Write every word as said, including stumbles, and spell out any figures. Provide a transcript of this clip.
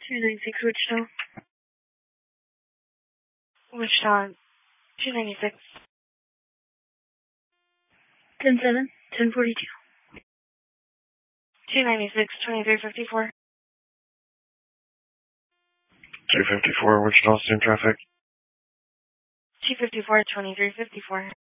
two ninety-six Wichita. Wichita, two ninety-six. ten seven, ten forty-two. two ninety-six, twenty-three fifty-four. two fifty-four, Wichita, same traffic. two fifty-four, twenty-three fifty-four.